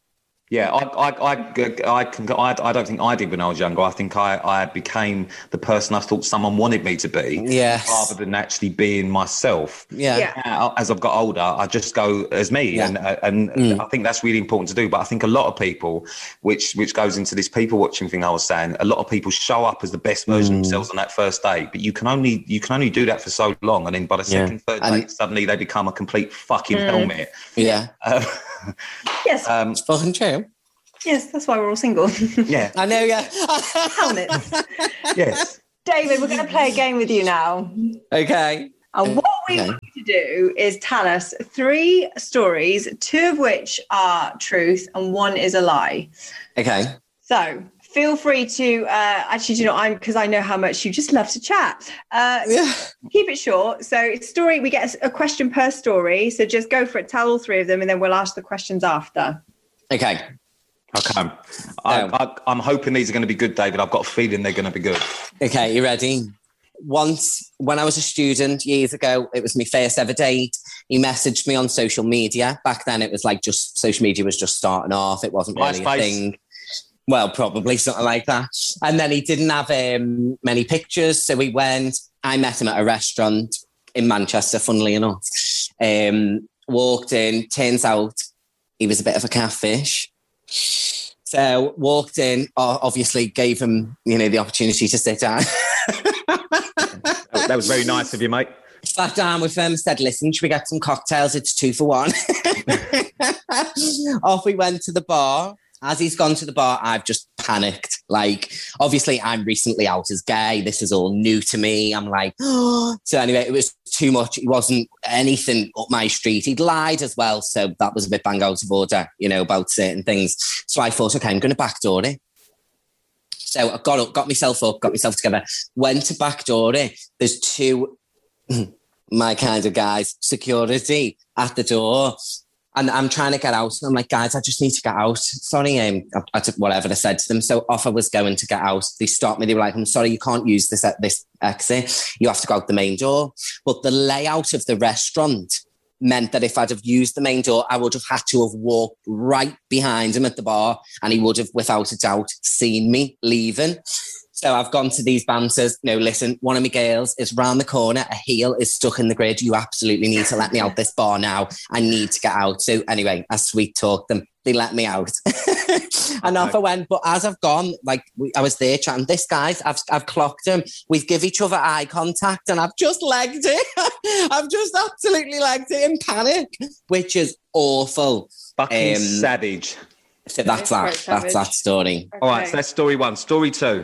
Yeah, I, I, I, I, can, I, I don't think I did when I was younger. I think I, I became the person I thought someone wanted me to be, yes. rather than actually being myself. Yeah. Yeah. Now, as I've got older, I just go as me, Yeah. and and Mm. I think that's really important to do. But I think a lot of people, which which goes into this people watching thing I was saying, a lot of people show up as the best version Mm. of themselves on that first day, but you can only you can only do that for so long, and then by the second, Yeah. third And- day, suddenly they become a complete fucking Mm. helmet. Yeah. Uh, Yes. um, It's fucking true. Yes, that's why we're all single. yeah. I know, yeah. Helmets. Yes. David, we're going to play a game with you now. Okay. And what we Okay. want you to do is tell us three stories, two of which are truth and one is a lie. Okay. So feel free to, uh, actually, do you know, I'm because I know how much you just love to chat. Uh, Yeah. keep it short. So story, we get a question per story. So just go for it, tell all three of them, and then we'll ask the questions after. Okay. Okay. I, I, I'm hoping these are going to be good, David. I've got a feeling they're going to be good. Okay, you ready? Once, when I was a student years ago, it was my first ever date. He messaged me on social media. Back then, it was like just social media was just starting off. It wasn't really MySpace. a thing. Well, probably something like that. And then he didn't have um, many pictures, so we went. I met him at a restaurant in Manchester, funnily enough. Um, walked in. Turns out he was a bit of a catfish. So walked in, obviously gave him, you know, the opportunity to sit down. That was very nice of you, mate. Sat down with him, said, listen, should we get some cocktails? It's two for one. Off we went to the bar. As he's gone to the bar, I've just panicked. Like, obviously, I'm recently out as gay. This is all new to me. I'm like, oh. So anyway, it was too much. It wasn't anything up my street. He'd lied as well. So that was a bit bang out of order, you know, about certain things. So I thought, okay, I'm going to backdoor it. So I got up, got myself up, got myself together, went to backdoor it. There's two, my kind of guys, security at the door. And I'm trying to get out. And I'm like, guys, I just need to get out. Sorry, um, I, I took whatever I said to them. So off I was going to get out. They stopped me. They were like, I'm sorry, you can't use this this exit. You have to go out the main door. But the layout of the restaurant meant that if I'd have used the main door, I would have had to have walked right behind him at the bar, and he would have, without a doubt, seen me leaving. So I've gone to these bouncers. No, listen, one of my girls is round the corner. A heel is stuck in the grid. You absolutely need to let me out this bar now. I need to get out. So anyway, I sweet talked them. They let me out. And off I went. But as I've gone, like we, I was there chatting, this guy's, I've, I've clocked him. We give each other eye contact and I've just legged it. I've just absolutely legged it in panic, which is awful. Fucking Um, savage. So that's that. That's that story. Okay. All right, so that's story one. Story two.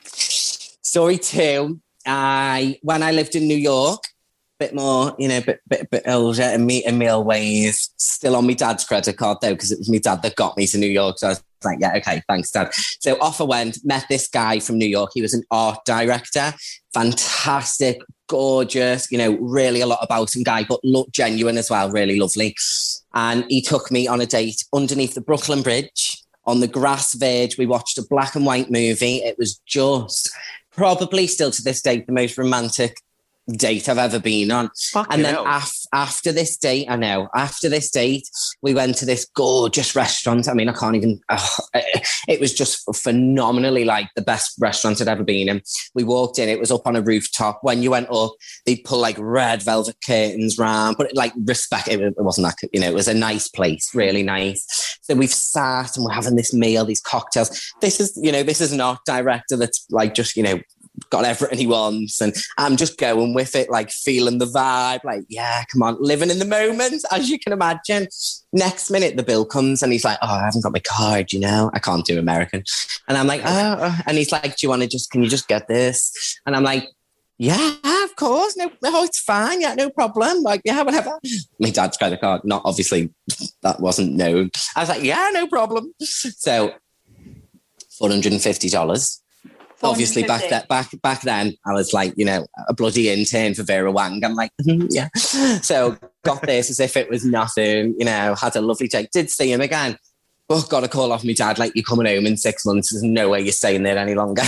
Story two, I when I lived in New York, bit more, you know, bit bit bit older and me in my old ways. Still on my dad's credit card though, because it was my dad that got me to New York. So I was like, yeah, okay, thanks, Dad. So off I went, met this guy from New York. He was an art director, fantastic, gorgeous, you know, really a lot about him guy, but look genuine as well, really lovely. And he took me on a date underneath the Brooklyn Bridge. On the grass verge, we watched a black and white movie. It was just probably still to this date the most romantic date I've ever been on. Fucking and then hell. af- after this date, I know, after this date, we went to this gorgeous restaurant. I mean, I can't even, oh, it, it was just phenomenally like the best restaurant I'd ever been in. We walked in, it was up on a rooftop. When you went up, they'd pull like red velvet curtains round, but like respect, it, it wasn't that, you know, it was a nice place, really nice. So we've sat and we're having this meal, these cocktails. This is, you know, this is an art director that's like just, you know, got everything he wants, and I'm just going with it, like feeling the vibe, like, yeah, come on, living in the moment, as you can imagine. Next minute, the bill comes and he's like, oh, I haven't got my card, you know, I can't do American. And I'm like, oh, and he's like, do you want to just, can you just get this? And I'm like, yeah, of course, no, no, it's fine, yeah, no problem, like, yeah, whatever. My dad's credit card, not obviously, that wasn't known. I was like, yeah, no problem. So, four hundred fifty dollars. Obviously, back that back back then, I was like, you know, a bloody intern for Vera Wang. I'm like, mm, yeah. So got this as if it was nothing. You know, had a lovely day. Did see him again. Oh, got a call off my dad. Like, you're coming home in six months. There's no way you're staying there any longer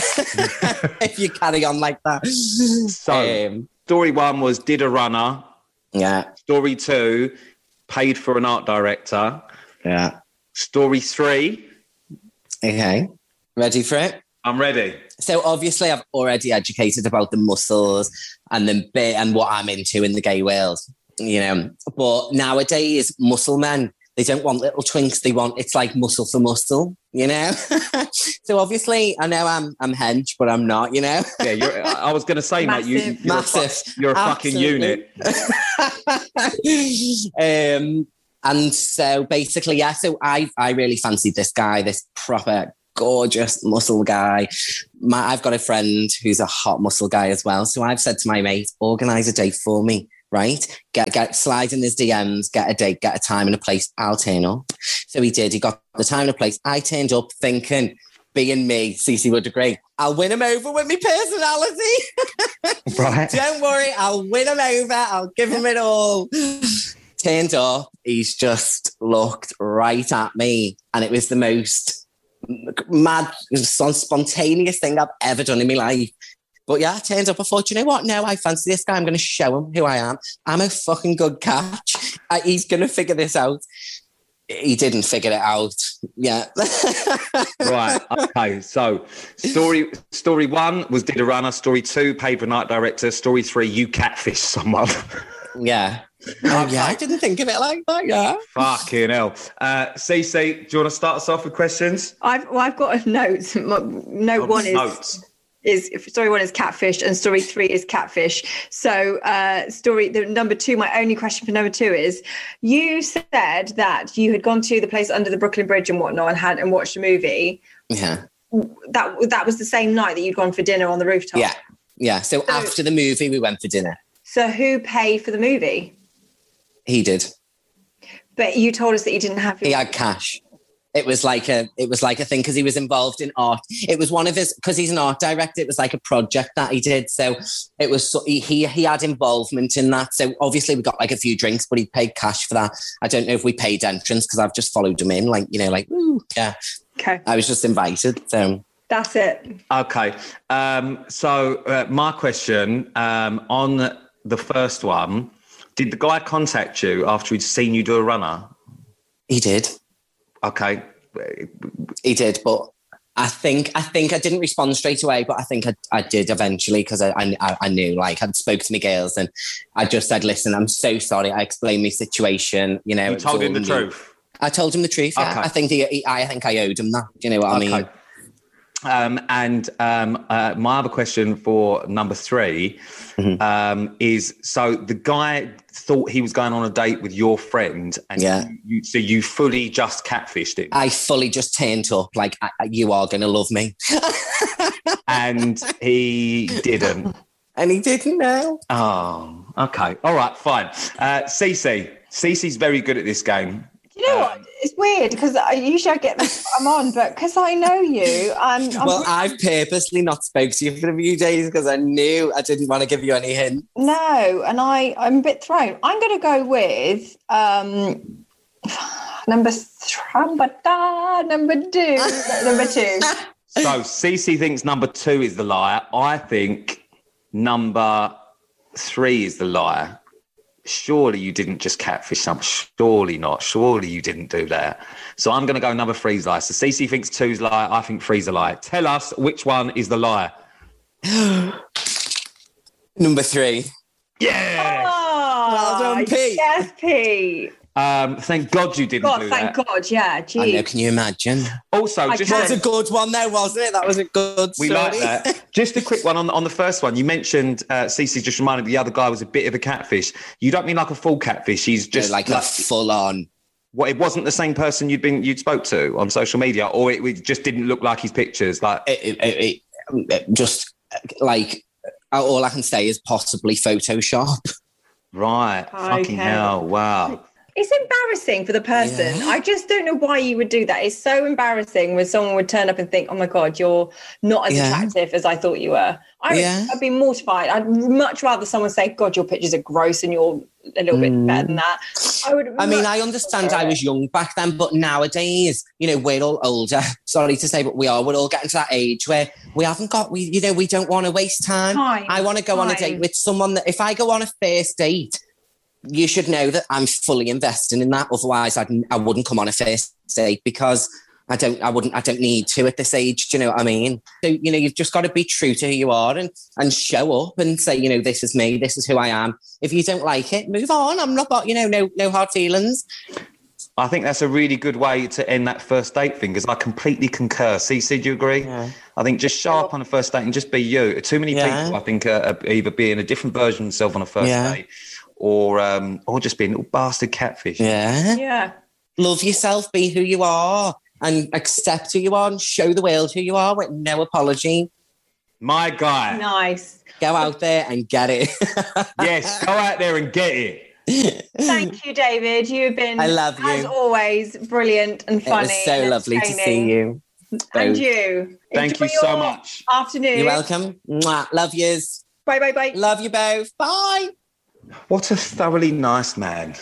if you carry on like that. So, um, story one was did a runner. Yeah. Story two, paid for an art director. Yeah. Story three. Okay. Ready for it? I'm ready. So obviously I've already educated about the muscles and the bit and what I'm into in the gay world, you know. But nowadays, muscle men, they don't want little twinks. They want, it's like muscle for muscle, you know. So obviously, I know I'm I'm hench, but I'm not, you know. Yeah, you're, I was going to say, mate, you, you're massive, a, fu- you're a fucking unit. um, and so basically, yeah. So I I really fancied this guy, this proper gorgeous muscle guy. My, I've got a friend who's a hot muscle guy as well. So I've said to my mate, organise a date for me. Right, get get slide in his D Ms, get a date, get a time and a place. I'll turn up. So he did. He got the time and a place. I turned up thinking, being me, Cece would agree, I'll win him over with my personality. Right. Don't worry, I'll win him over. I'll give him it all. Turned up. He's just looked right at me, and it was the most mad, spontaneous thing I've ever done in my life. But yeah, I turned up. I thought, you know what? No, I fancy this guy. I'm going to show him who I am. I'm a fucking good catch. Uh, he's going to figure this out. He didn't figure it out. Yeah. Right. Okay. So story story one was did a runner. Story two, paid for night director. Story three, you catfish someone. Yeah. Oh, yeah. I didn't think of it like that. Yeah. Fucking hell. Uh, Cece, do you want to start us off with questions? I've well, I've got a note. Note Oh, one is. notes. Is story one is catfish and story three is catfish. So uh, story the number two, my only question for number two is, you said that you had gone to the place under the Brooklyn Bridge and whatnot and had and watched a movie. Yeah. That that was the same night that you'd gone for dinner on the rooftop. Yeah. Yeah. So, so after the movie, we went for dinner. So who paid for the movie? He did. But you told us that you didn't have. Your- he had cash. It was like a, it was like a thing because he was involved in art. It was one of his, because he's an art director. It was like a project that he did. So it was, so he, he he had involvement in that. So obviously we got like a few drinks, but he paid cash for that. I don't know if we paid entrance because I've just followed him in, like, you know, like, ooh, yeah. Okay. I was just invited. So that's it. Okay. Um, so uh, my question um, on the first one, did the guy contact you after he'd seen you do a runner? He did. Okay. He did, but I think I think I didn't respond straight away, but I think I, I did eventually because I, I I knew, like, I'd spoke to my girls and I just said, listen, I'm so sorry. I explained my situation. You know, you told him the new. truth. I told him the truth. Yeah. Okay. I think he, he, I think I owed him that. Do you know what okay. I mean? Um, and um, uh, my other question for number three mm-hmm. um, is, so the guy thought he was going on a date with your friend, and yeah. you, so you fully just catfished him. I fully just turned up like, I, you are going to love me. And he didn't. And he didn't know. Oh, okay. All right, fine. Uh, Cece. Cece's very good at this game. You know what? It's weird because I usually I get this, I'm on, but because I know you, I'm. I'm well, really... I've purposely not spoke to you for a few days because I knew I didn't want to give you any hint. No, and I, I'm a bit thrown. I'm going to go with um, number th- number two. number two. So Cece thinks number two is the liar. I think number three is the liar. Surely you didn't just catfish someone. Surely not. Surely you didn't do that. So I'm going to go number three's lie. So Cece thinks two's lie. I think three's a lie. Tell us which one is the lie. Number three. Yeah. Oh, well done, Pete. Yes, Pete. Um, thank God you didn't God, do thank that. God, yeah. Geez. I know, can you imagine? Also, I just that was a good one there, wasn't it? That was a good story. We like that. Just a quick one on, on the first one. You mentioned, uh, Cece just reminded me the other guy was a bit of a catfish. You don't mean like a full catfish. He's just no, like, like a full on. What, it wasn't the same person you'd been you'd spoke to on social media, or it, it just didn't look like his pictures. Like it, it, it, it just like all I can say is possibly Photoshop. Right. Okay. Fucking hell. Wow. It's embarrassing for the person. Yeah. I just don't know why you would do that. It's so embarrassing when someone would turn up and think, oh my God, you're not as yeah. attractive as I thought you were. I would, yeah. I'd be mortified. I'd much rather someone say, God, your pictures are gross and you're a little bit mm. better than that. I would. I mean, I understand I was young back then, but nowadays, you know, we're all older. Sorry to say, but we are. We're all getting to that age where we haven't got, we, you know, we don't want to waste time. time I want to go time. on a date with someone that if I go on a first date, you should know that I'm fully investing in that. Otherwise, I'd, I wouldn't come on a first date because I don't, I wouldn't, I don't need to at this age. Do you know what I mean? So, you know, you've just got to be true to who you are and, and show up and say, you know, this is me, this is who I am. If you don't like it, move on. I'm not, you know, no, no hard feelings. I think that's a really good way to end that first date thing, because I completely concur. Cece, do you agree? Yeah. I think just show up on a first date and just be you. Too many yeah. people, I think, are either being a different version of themselves on a first yeah. date or um, or just being a little bastard catfish. Yeah. Yeah. Love yourself, be who you are and accept who you are and show the world who you are with no apology. My guy. Nice. Go out there and get it. Yes, go out there and get it. Thank you, David. You've been, I love you. as always, brilliant and funny. It was so lovely to see you. And you. Thank you so much. Afternoon. You're welcome. Mwah. Love yous. Bye, bye, bye. Love you both. Bye. What a thoroughly nice man.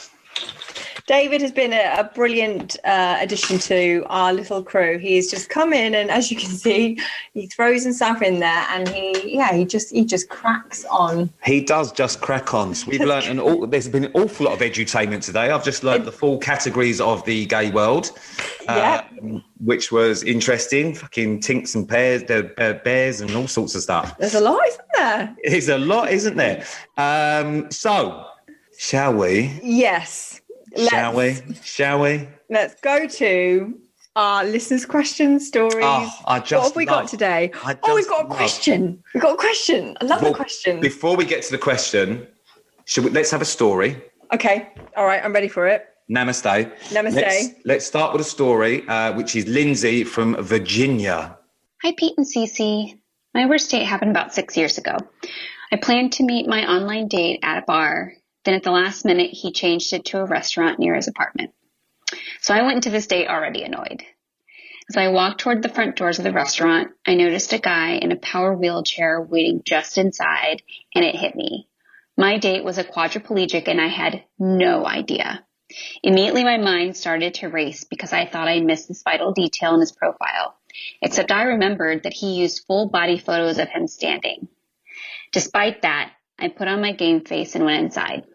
David has been a, a brilliant uh, addition to our little crew. He's just come in, and as you can see, he throws himself in there, and he, yeah, he just he just cracks on. He does just crack on. So we've learned an all, there's been an awful lot of edutainment today. I've just learned the full categories of the gay world, yeah, uh, which was interesting. Fucking tinks and pears, the bears, and all sorts of stuff. There's a lot, isn't there? There's a lot, isn't there? Um, so, shall we? Yes. Shall we? Shall we? Let's go to our listeners' questions, stories. Oh, I just what have we love, got today? I Oh, we've got a love. question. We've got a question. I love well, the question. Before we get to the question, should we, let's have a story. Okay. All right. I'm ready for it. Namaste. Namaste. Let's, let's start with a story, uh, which is Lindsay from Virginia. Hi, Pete and Cece. My worst date happened about six years ago. I planned to meet my online date at a bar. Then at the last minute, he changed it to a restaurant near his apartment. So I went into this date already annoyed. As I walked toward the front doors of the restaurant, I noticed a guy in a power wheelchair waiting just inside, and it hit me. My date was a quadriplegic, and I had no idea. Immediately, my mind started to race because I thought I missed this vital detail in his profile. Except I remembered that he used full body photos of him standing. Despite that, I put on my game face and went inside.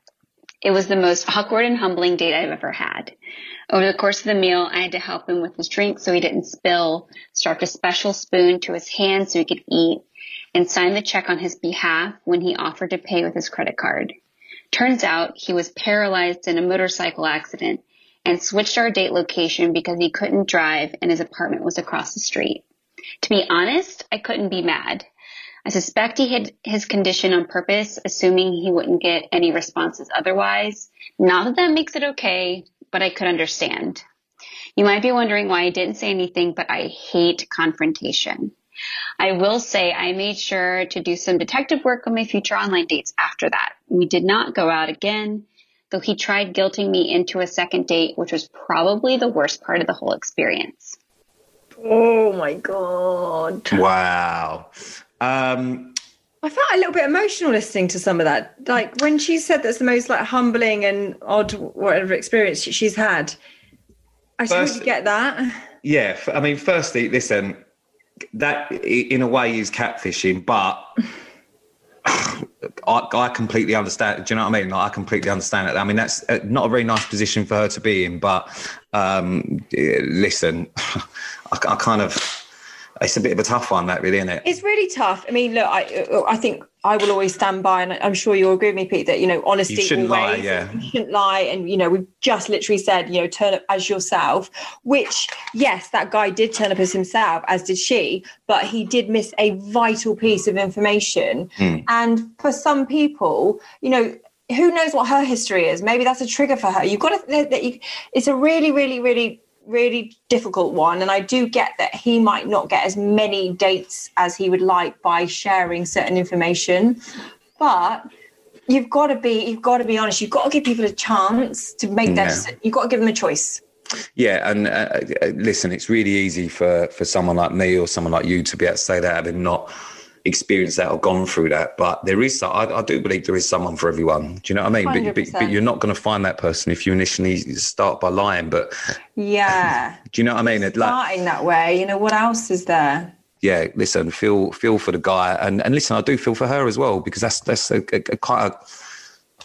It was the most awkward and humbling date I've ever had. Over the course of the meal, I had to help him with his drink so he didn't spill, strapped a special spoon to his hand so he could eat, and sign the check on his behalf when he offered to pay with his credit card. Turns out he was paralyzed in a motorcycle accident and switched our date location because he couldn't drive and his apartment was across the street. To be honest, I couldn't be mad. I suspect he hid his condition on purpose, assuming he wouldn't get any responses otherwise. Not that that makes it okay, but I could understand. You might be wondering why I didn't say anything, but I hate confrontation. I will say I made sure to do some detective work on my future online dates after that. We did not go out again, though he tried guilting me into a second date, which was probably the worst part of the whole experience. Oh, my God. Wow. Um, I felt a little bit emotional listening to some of that. Like when she said that's the most like humbling and odd whatever experience she's had. I totally get that. Yeah. I mean, firstly, listen, that in a way is catfishing, but I, I completely understand. Do you know what I mean? Like, I completely understand it. I mean, that's not a very nice position for her to be in, but um, listen, I, I kind of... It's a bit of a tough one, that really, isn't it? It's really tough. I mean, look, I I think I will always stand by, and I'm sure you'll agree with me, Pete, that, you know, honesty you shouldn't always, lie, yeah. You shouldn't lie. And, you know, we've just literally said, you know, turn up as yourself, which, yes, that guy did turn up as himself, as did she, but he did miss a vital piece of information. Mm. And for some people, you know, who knows what her history is? Maybe that's a trigger for her. You've got to, that you, it's a really, really, really, really difficult one, and I do get that he might not get as many dates as he would like by sharing certain information, but you've got to be you've got to be honest. You've got to give people a chance to make that yeah. You've got to give them a choice. Yeah, and uh, listen, it's really easy for for someone like me or someone like you to be able to say that having not experienced that or gone through that, but there is I, I do believe there is someone for everyone. Do you know what I mean? But, but, but you're not going to find that person if you initially start by lying. But yeah, do you know what I mean? It, starting like, that way, you know, what else is there? Yeah, listen, feel feel for the guy, and and listen, I do feel for her as well, because that's that's a, a, a quite a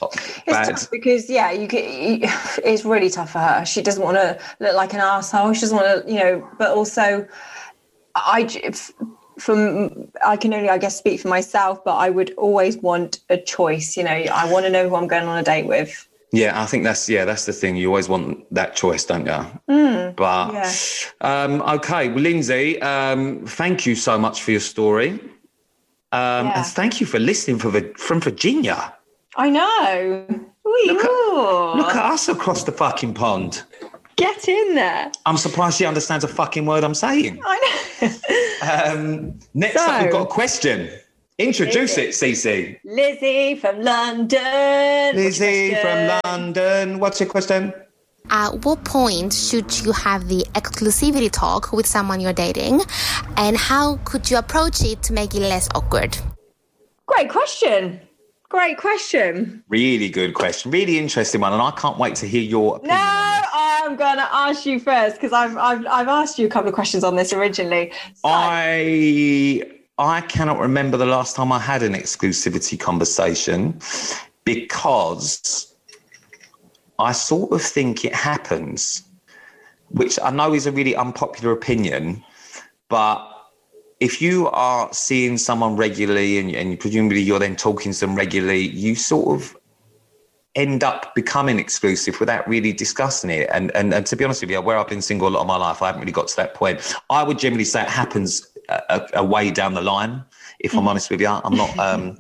bad. It's tough because yeah, you get, it's really tough for her. She doesn't want to look like an arsehole. She doesn't want to, you know, but also I, from, I can only, I guess, speak for myself, but I would always want a choice. You know, I want to know who I'm going on a date with. Yeah, I think that's, yeah, that's the thing. You always want that choice, don't you? Mm, but, yeah. um, okay. Well, Lindsay, um, thank you so much for your story. Um, yeah. And thank you for listening for the, from Virginia. I know. Look at, look at us across the fucking pond. Get in there. I'm surprised she understands a fucking word I'm saying. I know. um, next so, up, we've got a question. Introduce it, Cece. Lizzie from London. Lizzie from London. What's your question? At what point should you have the exclusivity talk with someone you're dating? And how could you approach it to make it less awkward? Great question. Great question. Really good question. Really interesting one. And I can't wait to hear your opinion. No, I'm going to ask you first because I've, I've, I've asked you a couple of questions on this originally. So. I... I cannot remember the last time I had an exclusivity conversation because I sort of think it happens, which I know is a really unpopular opinion, but if you are seeing someone regularly and, and presumably you're then talking to them regularly, you sort of end up becoming exclusive without really discussing it. And, and, and to be honest with you, where I've been single a lot of my life, I haven't really got to that point. I would generally say it happens a, a way down the line, if I'm honest with you. I'm not... Um,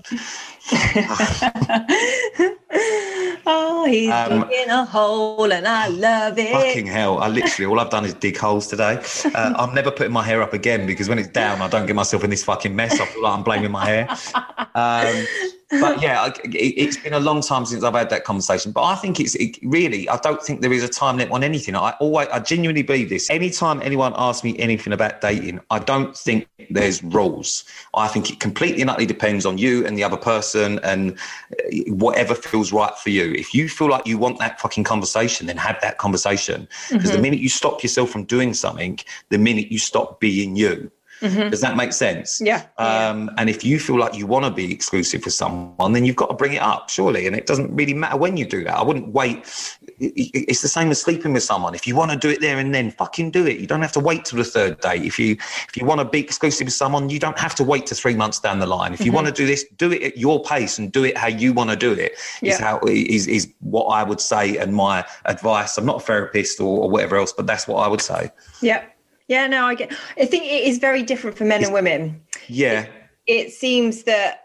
oh, he's um, digging a hole and I love it. Fucking hell. I literally, all I've done is dig holes today. Uh, I'm never putting my hair up again because when it's down, I don't get myself in this fucking mess. I feel like I'm blaming my hair. Um, but yeah, it, it's been a long time since I've had that conversation. But I think it's it really, I don't think there is a time limit on anything. I always, I genuinely believe this. Anytime anyone asks me anything about dating, I don't think there's rules. I think it completely and utterly depends on you and the other person and whatever feels right for you. If you feel like you want that fucking conversation, then have that conversation. Because mm-hmm. the minute you stop yourself from doing something, the minute you stop being you. Mm-hmm. Does that make sense? Yeah. Um, and if you feel like you want to be exclusive with someone, then you've got to bring it up, surely. And it doesn't really matter when you do that. I wouldn't wait. It's the same as sleeping with someone. If you want to do it there and then, fucking do it. You don't have to wait till the third date. If you if you want to be exclusive with someone, you don't have to wait to three months down the line. If you mm-hmm. want to do this, do it at your pace and do it how you want to do it. Yeah. Is how is is what I would say and my advice. I'm not a therapist or, or whatever else, but that's what I would say. Yeah. Yeah, no, I get. I think it is very different for men it's, and women. Yeah, it, it seems that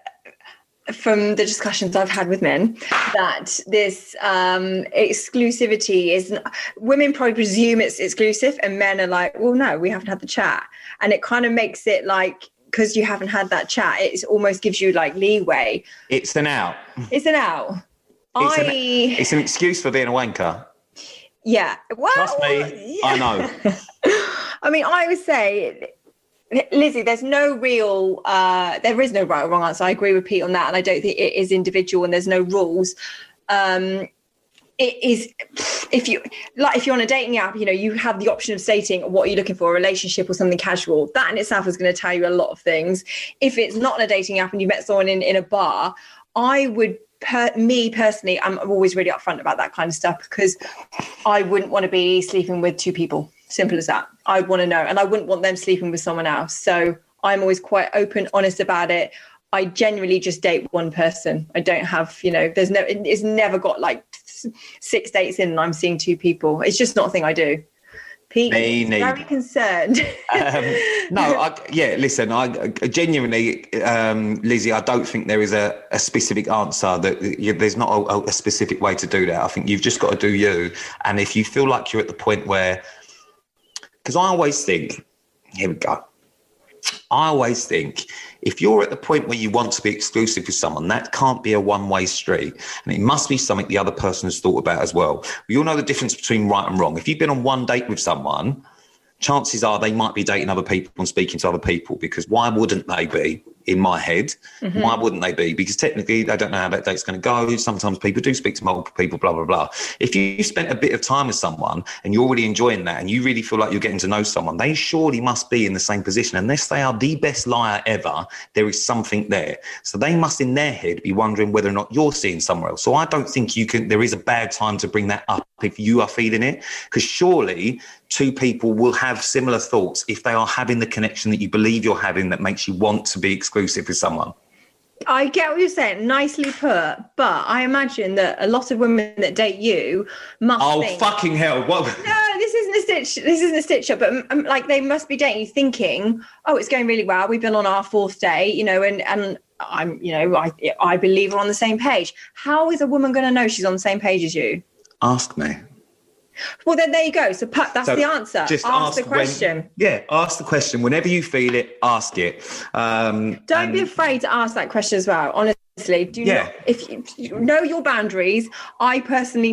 from the discussions I've had with men that this um, exclusivity is. Women probably presume it's exclusive, and men are like, "Well, no, we haven't had the chat," and it kind of makes it like because you haven't had that chat, it almost gives you like leeway. It's an out. It's an out. It's, I. An, it's an excuse for being a wanker. Yeah. Well, trust me, yeah. I know. I mean, I would say, Lizzie, there's no real, uh, there is no right or wrong answer. I agree with Pete on that. And I don't think it is individual and there's no rules. Um, it is, if you, like, if you're on a dating app, you know, you have the option of stating what you're looking for, a relationship or something casual. That in itself is going to tell you a lot of things. If it's not on a dating app and you met someone in, in a bar, I would Per, me personally, I'm always really upfront about that kind of stuff because I wouldn't want to be sleeping with two people. Simple as that. I'd want to know, and I wouldn't want them sleeping with someone else. So I'm always quite open, honest about it. I generally just date one person. I don't have, you know, there's no, it's never got like six dates in and I'm seeing two people. It's just not a thing I do. Pete is very concerned. um, no, I, yeah, listen, I genuinely, um, Lizzie, I don't think there is a, a specific answer that you, there's not a, a specific way to do that. I think you've just got to do you. And if you feel like you're at the point where, because I always think, here we go. I always think if you're at the point where you want to be exclusive with someone, that can't be a one-way street. And it must be something the other person has thought about as well. We all know the difference between right and wrong. If you've been on one date with someone, chances are they might be dating other people and speaking to other people because why wouldn't they be? in my head. Mm-hmm. Why wouldn't they be? Because technically they don't know how that date's going to go. Sometimes people do speak to multiple people, blah, blah, blah. If you spent a bit of time with someone and you're already enjoying that and you really feel like you're getting to know someone, they surely must be in the same position. Unless they are the best liar ever, there is something there. So they must in their head be wondering whether or not you're seeing somewhere else. So I don't think you can, there is a bad time to bring that up if you are feeling it, because surely two people will have similar thoughts if they are having the connection that you believe you're having that makes you want to be exclusive with someone. I get what you're saying, nicely put, but I imagine that a lot of women that date you must oh think, fucking hell, what? No, this isn't a stitch this isn't a stitch up, but um, like they must be dating you thinking, oh, it's going really well, we've been on our fourth date, you know, and and I'm, you know, I I believe we're on the same page. How is a woman going to know she's on the same page as you? Ask me. Well, then there you go. So that's so the answer. Just ask, ask the question. When, yeah, ask the question. Whenever you feel it, ask it. Um, Don't and, be afraid to ask that question as well. Honestly, do yeah. not. If you, you know your boundaries, I personally